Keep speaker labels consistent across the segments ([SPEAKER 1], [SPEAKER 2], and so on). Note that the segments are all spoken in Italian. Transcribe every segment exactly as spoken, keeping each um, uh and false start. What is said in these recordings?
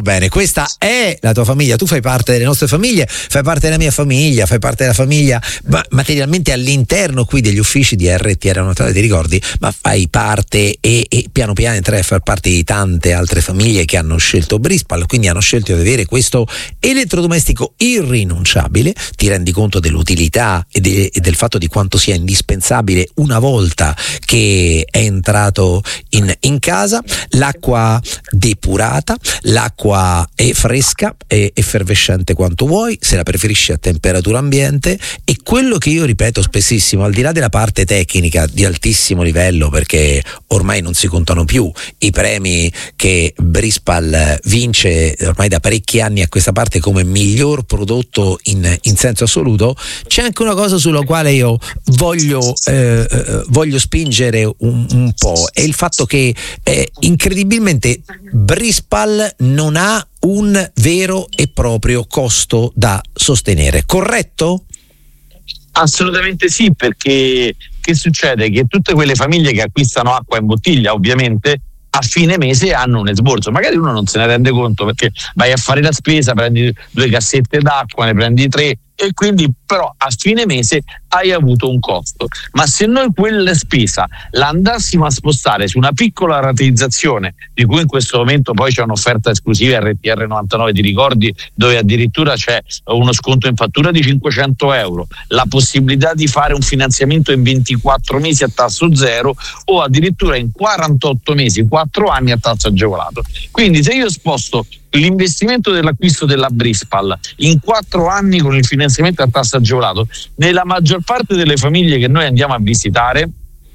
[SPEAKER 1] bene, questa è la tua famiglia, tu fai parte delle nostre famiglie, fai parte della mia famiglia, fai parte della famiglia ma materialmente all'interno qui degli uffici di R T R Natale, ti ricordi? Ma fai parte e, e piano piano entrerai a far parte di tante altre famiglie che hanno scelto Brispal, quindi hanno scelto di avere questo elettrodomestico irrinunciabile. Ti rendi conto dell'utilità e, de, e del fatto di quanto sia indispensabile una volta che è entrato in, in casa. L'acqua depurata, l'acqua è fresca, è effervescente quanto vuoi, se la preferisci a temperatura ambiente. E quello che io ripeto spessissimo, al di là della parte tecnica di altissimo livello, perché ormai non si contano più i premi che Brispal vince ormai da parecchi anni a questa parte come miglior prodotto in, in senso assoluto, c'è anche una cosa sulla quale io voglio, eh, voglio spingere un, un po', è il fatto che eh, incredibilmente Brispal non ha un vero e proprio costo da sostenere, corretto?
[SPEAKER 2] Assolutamente sì, perché che succede? Che tutte quelle famiglie che acquistano acqua in bottiglia, ovviamente a fine mese hanno un esborso, magari uno non se ne rende conto perché vai a fare la spesa, prendi due cassette d'acqua, ne prendi tre e quindi però a fine mese hai avuto un costo. Ma se noi quella spesa la andassimo a spostare su una piccola rateizzazione, di cui in questo momento poi c'è un'offerta esclusiva R T R novantanove, ti ricordi, dove addirittura c'è uno sconto in fattura di cinquecento euro, la possibilità di fare un finanziamento in ventiquattro mesi a tasso zero o addirittura in quarantotto mesi, quattro anni a tasso agevolato. Quindi se io sposto l'investimento dell'acquisto della Brispal in quattro anni con il finanziamento a tasso agevolato, nella maggior parte delle famiglie che noi andiamo a visitare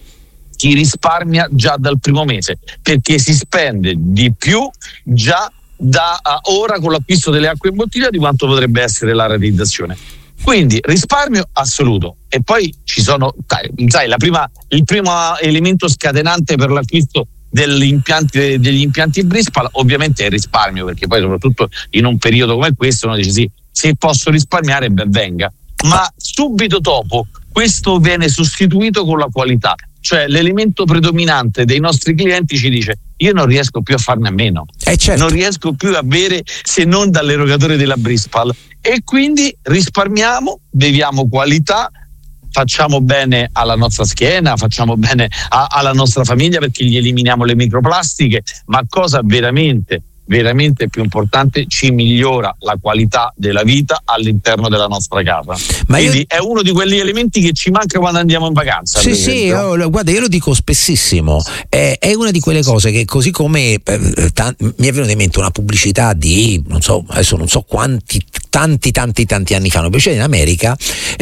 [SPEAKER 2] si risparmia già dal primo mese, perché si spende di più già da uh, ora con l'acquisto delle acque in bottiglia di quanto potrebbe essere la rateizzazione. Quindi risparmio assoluto. E poi ci sono, sai, la prima, il primo elemento scatenante per l'acquisto degli impianti, degli impianti Brispal ovviamente è il risparmio, perché poi soprattutto in un periodo come questo uno dice sì, se posso risparmiare ben venga, ma subito dopo questo viene sostituito con la qualità, cioè l'elemento predominante dei nostri clienti ci dice io non riesco più a farne a meno,
[SPEAKER 1] eh certo.
[SPEAKER 2] non riesco più a bere se non dall'erogatore della Brispal, e quindi risparmiamo, beviamo qualità, facciamo bene alla nostra schiena, facciamo bene a, alla nostra famiglia perché gli eliminiamo le microplastiche, ma cosa veramente, veramente più importante, ci migliora la qualità della vita all'interno della nostra casa. Ma quindi io... è uno di quegli elementi che ci manca quando andiamo in vacanza.
[SPEAKER 1] Sì, sì, io, guarda, io lo dico spessissimo, è, è una di quelle cose che così come eh, t- mi è venuta in mente una pubblicità di, non so, adesso non so quanti, tanti, tanti, tanti anni fa, una pubblicità in America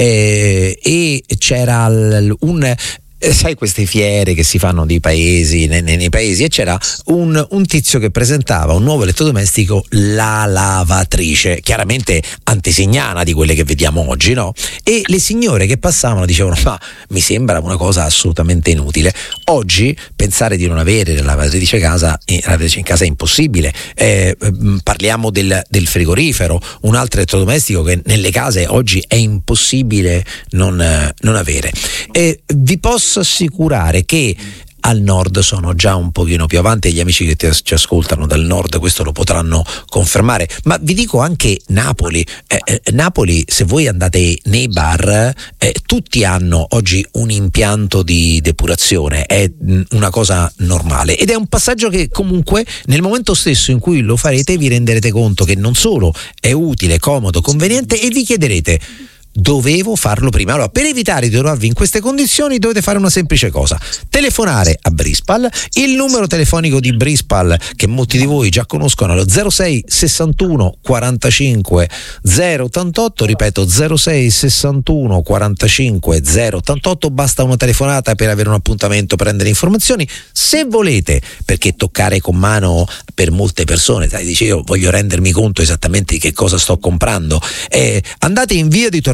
[SPEAKER 1] eh, e c'era l- un... sai queste fiere che si fanno nei paesi, nei, nei paesi, e c'era un, un tizio che presentava un nuovo elettrodomestico, la lavatrice, chiaramente antesignana di quelle che vediamo oggi, no? E le signore che passavano dicevano ma mi sembra una cosa assolutamente inutile. Oggi pensare di non avere la lavatrice in casa, la lavatrice in casa è impossibile. Eh, parliamo del, del frigorifero, un altro elettrodomestico che nelle case oggi è impossibile non, non avere. E vi posso assicurare che al nord sono già un pochino più avanti, e gli amici che ti, ci ascoltano dal nord questo lo potranno confermare, ma vi dico anche Napoli. eh, eh, Napoli, se voi andate nei bar, eh, tutti hanno oggi un impianto di depurazione, è mh, una cosa normale, ed è un passaggio che comunque nel momento stesso in cui lo farete vi renderete conto che non solo è utile, comodo, conveniente, e vi chiederete dovevo farlo prima. Allora, per evitare di trovarvi in queste condizioni dovete fare una semplice cosa: telefonare a Brispal. Il numero telefonico di Brispal, che molti di voi già conoscono, è lo zero sei sessantuno quarantacinque zero ottantotto, ripeto zero sei sessantuno quarantacinque zero ottantotto. Basta una telefonata per avere un appuntamento, prendere informazioni. Se volete, perché toccare con mano per molte persone, sai, dice io voglio rendermi conto esattamente di che cosa sto comprando, eh, andate in via di Torre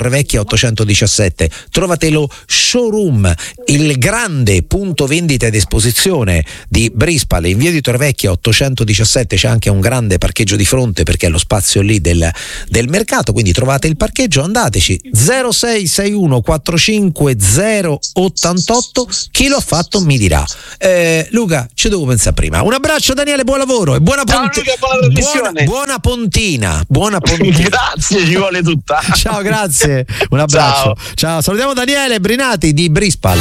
[SPEAKER 1] Torrevecchia ottocentodiciassette. Trovate lo showroom, il grande punto vendita ed esposizione di Brispal in via di Torrevecchia ottocentodiciassette. C'è anche un grande parcheggio di fronte perché è lo spazio lì del, del mercato, quindi trovate il parcheggio, andateci. Zero sei sei uno quarantacinque zero ottantotto. Chi lo ha fatto mi dirà. eh, Luca, ci devo pensare prima. Un abbraccio Daniele, buon lavoro e buona,
[SPEAKER 2] Ciao,
[SPEAKER 1] ponti-
[SPEAKER 2] Luca, buona
[SPEAKER 1] buona, buona pontina buona pontina.
[SPEAKER 2] Grazie, ci vuole tutta.
[SPEAKER 1] Ciao, grazie, un abbraccio. Ciao. Ciao, salutiamo Daniele Brinati di Brispal.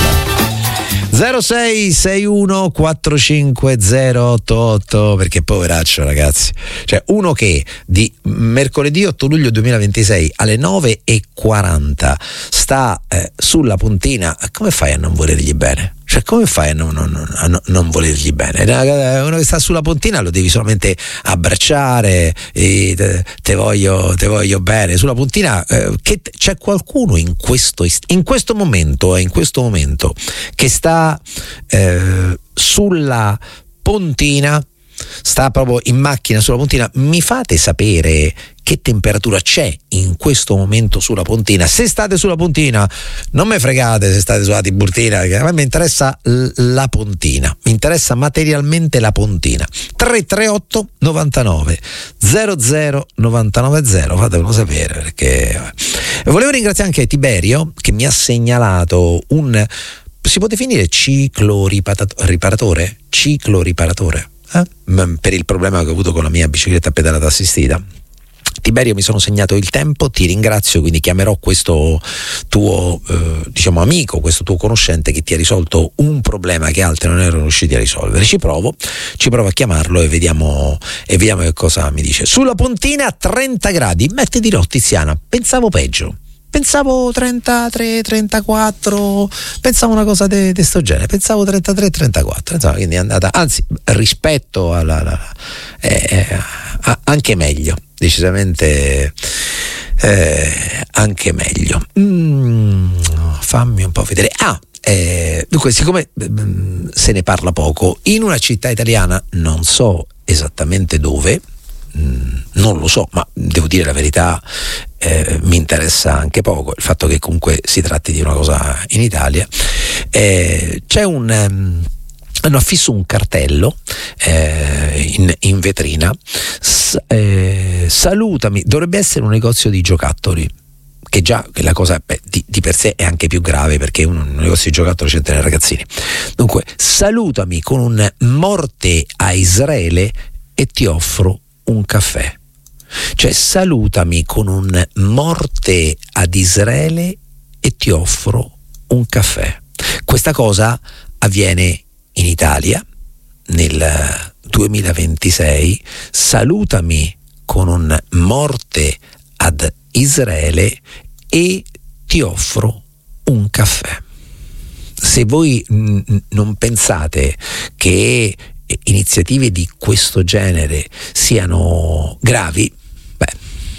[SPEAKER 1] Zero sei sei uno quattantacinque zero ottantotto, perché poveraccio, ragazzi, cioè uno che di mercoledì otto luglio duemilaventisei alle nove e quaranta sta eh, sulla puntina, come fai a non volergli bene? Cioè, come fai a non, non, a non volergli bene? Uno che sta sulla puntina lo devi solamente abbracciare, e te, te, voglio, te voglio bene. Sulla puntina, eh, che t- c'è qualcuno in questo, in questo momento, eh, in questo momento, che sta eh, sulla pontina, sta proprio in macchina sulla pontina. Mi fate sapere che temperatura c'è in questo momento sulla pontina. Se state sulla pontina, non me fregate se state sulla Tiburtina, perché a me mi interessa l- la pontina, mi interessa materialmente la pontina. Tre tre otto novantanove zero zero novantanove zero, fatemelo sapere, perché volevo ringraziare anche Tiberio che mi ha segnalato un, si può definire ciclo riparatore? Ciclo riparatore eh? per il problema che ho avuto con la mia bicicletta pedalata assistita. Tiberio, mi sono segnato il tempo, ti ringrazio, quindi chiamerò questo tuo eh, diciamo amico, questo tuo conoscente che ti ha risolto un problema che altri non erano riusciti a risolvere. Ci provo, ci provo a chiamarlo e vediamo e vediamo che cosa mi dice. Sulla pontina trenta gradi, metti di no, Tiziana, pensavo peggio. Pensavo trentatré, trentaquattro, pensavo una cosa di questo genere, pensavo trentatré, trentaquattro, insomma, quindi è andata, anzi, rispetto alla, alla eh, eh, anche meglio, decisamente eh, anche meglio. Mm, fammi un po' vedere. Ah, eh, dunque, siccome mm, se ne parla poco, in una città italiana, non so esattamente dove, non lo so, ma devo dire la verità, eh, mi interessa anche poco il fatto che comunque si tratti di una cosa in Italia. Eh, c'è un um, hanno affisso un cartello eh, in, in vetrina, S- eh, salutami, dovrebbe essere un negozio di giocattoli, che già che la cosa beh, di, di per sé è anche più grave, perché un, un negozio di giocattoli c'è tra i ragazzini. Dunque, salutami con un morte a Israele e ti offro un caffè. Cioè, salutami con un morte ad Israele e ti offro un caffè. Questa cosa avviene in Italia nel duemilaventisei. Salutami con un morte ad Israele e ti offro un caffè. Se voi mh, non pensate che iniziative di questo genere siano gravi, beh,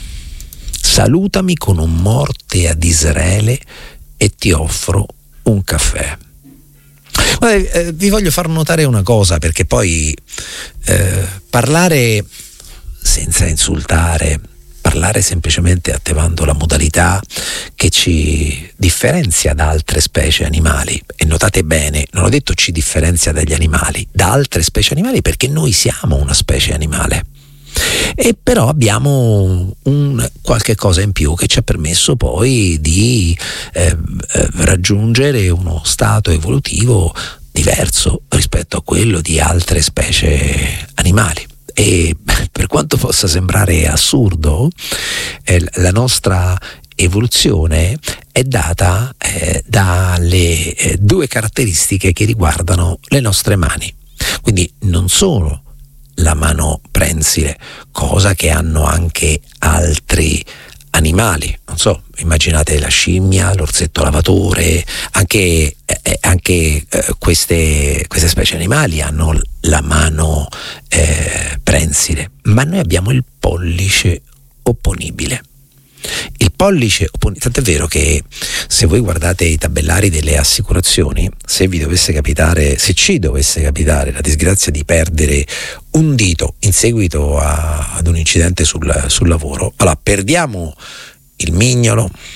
[SPEAKER 1] salutami con un morte ad Israele e ti offro un caffè. Guarda, eh, vi voglio far notare una cosa, perché poi eh, parlare senza insultare, parlare semplicemente attivando la modalità che ci differenzia da altre specie animali, e notate bene, non ho detto ci differenzia dagli animali, da altre specie animali, perché noi siamo una specie animale, e però abbiamo un qualche cosa in più che ci ha permesso poi di eh, eh, raggiungere uno stato evolutivo diverso rispetto a quello di altre specie animali. E per quanto possa sembrare assurdo, eh, la nostra evoluzione è data eh, dalle eh, due caratteristiche che riguardano le nostre mani. Quindi non solo la mano prensile, cosa che hanno anche altri animali, non so, immaginate la scimmia, l'orsetto lavatore, anche, eh, anche eh, queste, queste specie animali hanno la mano eh, prensile, ma noi abbiamo il pollice opponibile. Il pollice opponibile, tant'è vero che se voi guardate i tabellari delle assicurazioni, se vi dovesse capitare, se ci dovesse capitare la disgrazia di perdere un dito in seguito a, ad un incidente sul, sul lavoro, allora perdiamo il mignolo,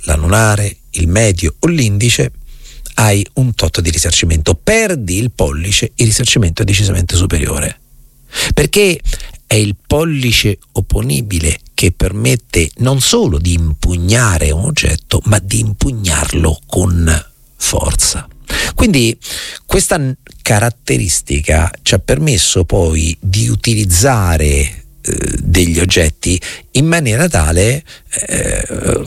[SPEAKER 1] l'anulare, il medio o l'indice, hai un tot di risarcimento. Perdi il pollice, il risarcimento è decisamente superiore, perché è il pollice opponibile che permette non solo di impugnare un oggetto, ma di impugnarlo con forza. Quindi questa caratteristica ci ha permesso poi di utilizzare eh, degli oggetti in maniera tale eh,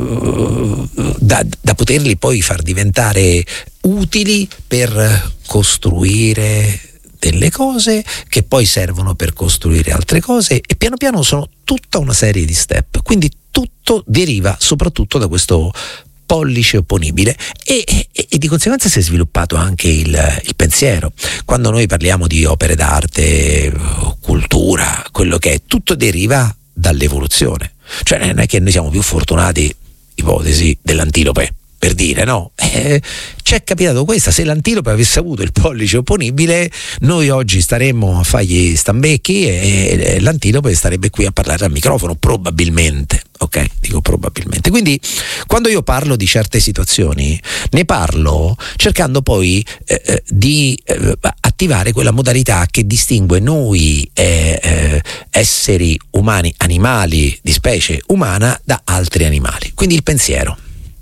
[SPEAKER 1] da, da poterli poi far diventare utili per costruire delle cose che poi servono per costruire altre cose, e piano piano sono tutta una serie di step. Quindi tutto deriva soprattutto da questo pollice opponibile e, e, e di conseguenza si è sviluppato anche il, il pensiero. Quando noi parliamo di opere d'arte, cultura, quello che è, tutto deriva dall'evoluzione. Cioè non è che noi siamo più fortunati, ipotesi dell'antilope, per dire, no? Eh, ci è capitato questa: se l'antilope avesse avuto il pollice opponibile, noi oggi staremmo a fargli stambecchi e, e l'antilope starebbe qui a parlare al microfono, probabilmente, ok? Dico probabilmente. Quindi quando io parlo di certe situazioni, ne parlo cercando poi eh, di eh, attivare quella modalità che distingue noi eh, eh, esseri umani, animali di specie umana, da altri animali. Quindi il pensiero.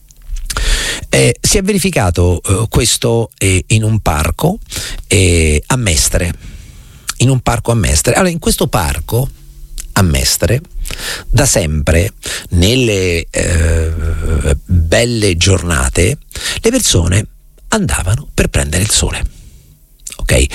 [SPEAKER 1] Eh, si è verificato eh, questo eh, in un parco eh, a Mestre. In un parco a Mestre. Allora, in questo parco a Mestre, da sempre, nelle eh, belle giornate, le persone andavano per prendere il sole. Ok?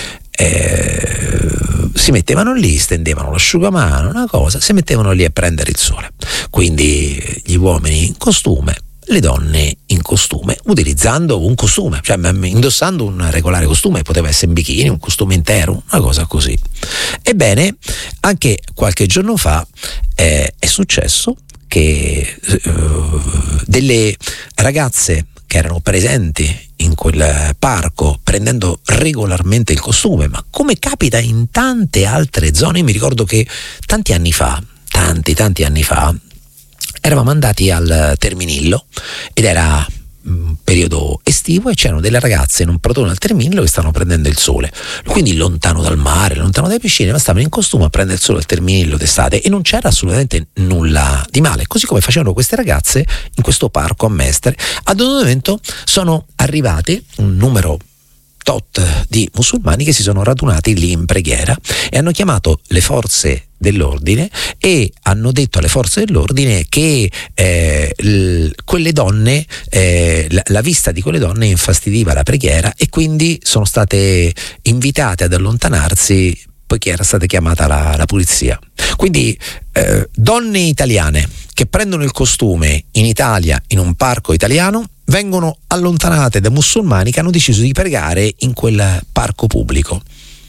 [SPEAKER 1] Eh, si mettevano lì, stendevano l'asciugamano, una cosa, si mettevano lì a prendere il sole. Quindi gli uomini in costume, le donne in costume, utilizzando un costume, cioè indossando un regolare costume, poteva essere in bikini, un costume intero, una cosa così. Ebbene, anche qualche giorno fa eh, è successo che eh, delle ragazze che erano presenti in quel parco prendendo regolarmente il costume, ma come capita in tante altre zone, io mi ricordo che tanti anni fa, tanti tanti anni fa, eravamo andati al Terminillo ed era un periodo estivo e c'erano delle ragazze in un pratone al Terminillo che stavano prendendo il sole, quindi lontano dal mare, lontano dalle piscine, ma stavano in costume a prendere il sole al Terminillo d'estate e non c'era assolutamente nulla di male, così come facevano queste ragazze in questo parco a Mestre. Ad un momento sono arrivati un numero tot di musulmani che si sono radunati lì in preghiera e hanno chiamato le forze dell'ordine e hanno detto alle forze dell'ordine che eh, l- quelle donne eh, la, la vista di quelle donne infastidiva la preghiera e quindi sono state invitate ad allontanarsi poiché era stata chiamata la, la polizia. Quindi eh, donne italiane che prendono il costume in Italia in un parco italiano vengono allontanate da musulmani che hanno deciso di pregare in quel parco pubblico.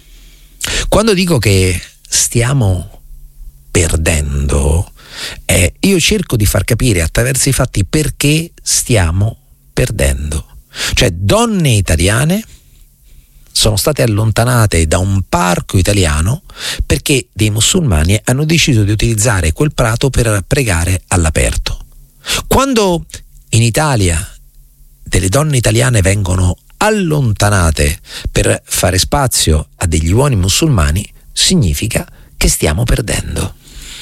[SPEAKER 1] Quando dico che stiamo perdendo, eh, io cerco di far capire attraverso i fatti perché stiamo perdendo. Cioè, donne italiane sono state allontanate da un parco italiano perché dei musulmani hanno deciso di utilizzare quel prato per pregare all'aperto. Quando in Italia delle donne italiane vengono allontanate per fare spazio a degli uomini musulmani, significa che stiamo perdendo.